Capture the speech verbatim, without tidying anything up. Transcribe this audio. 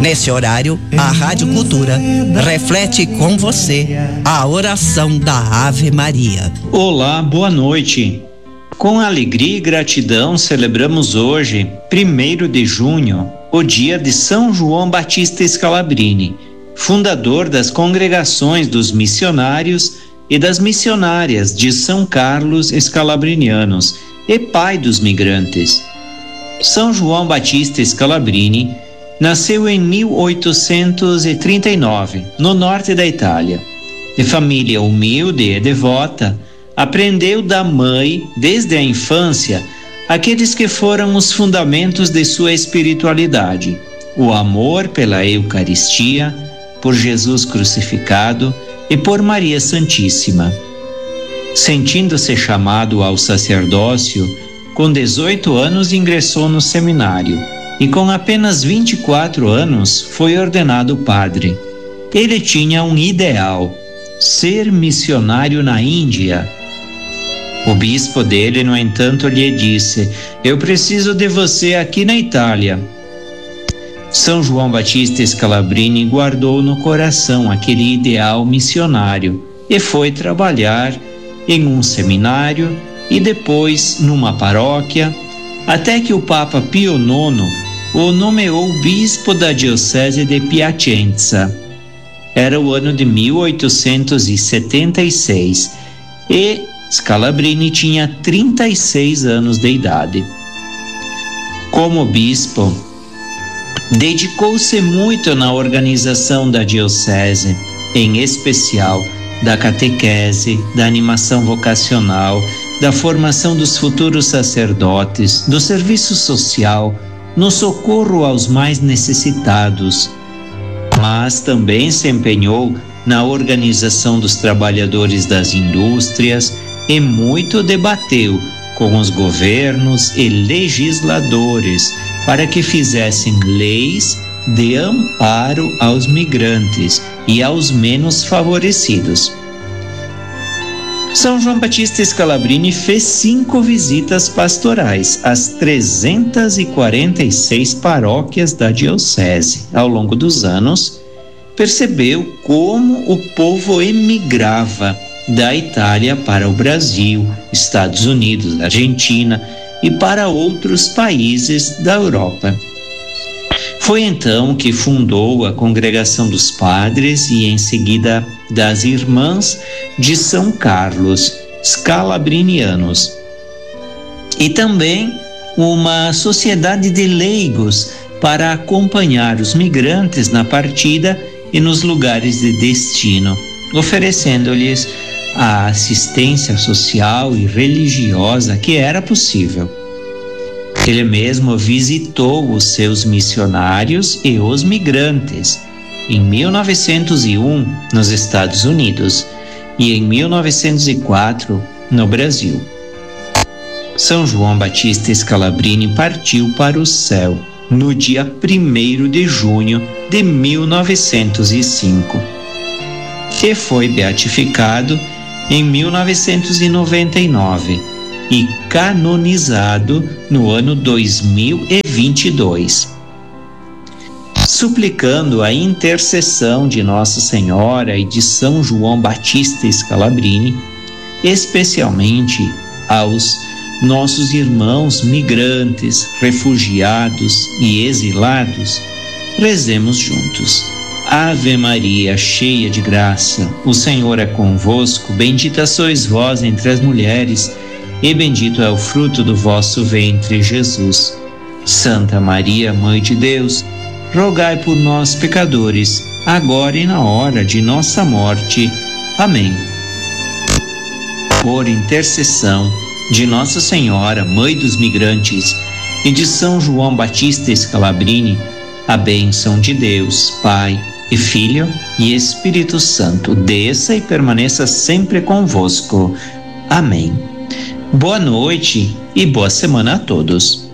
Nesse horário, a Rádio Cultura reflete com você a oração da Ave Maria. Olá, boa noite. Com alegria e gratidão celebramos hoje, primeiro de junho, o dia de São João Batista Scalabrini, fundador das congregações dos missionários e das missionárias de São Carlos Scalabrinianos e pai dos migrantes. São João Batista Scalabrini nasceu em mil oitocentos e trinta e nove, no norte da Itália. De família humilde e devota, aprendeu da mãe, desde a infância, aqueles que foram os fundamentos de sua espiritualidade: o amor pela Eucaristia, por Jesus crucificado e por Maria Santíssima. Sentindo-se chamado ao sacerdócio, com dezoito anos ingressou no seminário e com apenas vinte e quatro anos foi ordenado padre. Ele tinha um ideal: ser missionário na Índia. O bispo dele, no entanto, lhe disse: eu preciso de você aqui na Itália. São João Batista Scalabrini guardou no coração aquele ideal missionário e foi trabalhar em um seminário e depois numa paróquia, até que o Papa Pio nono o nomeou bispo da diocese de Piacenza. Era o ano de mil oitocentos e setenta e seis e Scalabrini tinha trinta e seis anos de idade. Como bispo, dedicou-se muito na organização da diocese, em especial da catequese, da animação vocacional, da formação dos futuros sacerdotes, do serviço social, no socorro aos mais necessitados. Mas também se empenhou na organização dos trabalhadores das indústrias e muito debateu com os governos e legisladores para que fizessem leis de amparo aos migrantes e aos menos favorecidos. São João Batista Scalabrini fez cinco visitas pastorais às trezentas e quarenta e seis paróquias da diocese. Ao longo dos anos, percebeu como o povo emigrava da Itália para o Brasil, Estados Unidos, Argentina e para outros países da Europa. Foi então que fundou a Congregação dos Padres e em seguida das Irmãs de São Carlos Scalabrinianos, e também uma sociedade de leigos para acompanhar os migrantes na partida e nos lugares de destino, oferecendo-lhes a assistência social e religiosa que era possível. Ele mesmo visitou os seus missionários e os migrantes em mil novecentos e um nos Estados Unidos e em mil novecentos e quatro no Brasil. São João Batista Scalabrini partiu para o céu no dia primeiro de junho de mil novecentos e cinco e foi beatificado em mil novecentos e noventa e nove e canonizado no ano dois mil e vinte e dois. Suplicando a intercessão de Nossa Senhora e de São João Batista Scalabrini, especialmente aos nossos irmãos migrantes, refugiados e exilados, rezemos juntos. Ave Maria, cheia de graça, o Senhor é convosco, bendita sois vós entre as mulheres, e bendito é o fruto do vosso ventre, Jesus. Santa Maria, Mãe de Deus, rogai por nós, pecadores, agora e na hora de nossa morte. Amém. Por intercessão de Nossa Senhora, Mãe dos Migrantes, e de São João Batista Scalabrini, a bênção de Deus, Pai e Filho e Espírito Santo, desça e permaneça sempre convosco. Amém. Boa noite e boa semana a todos.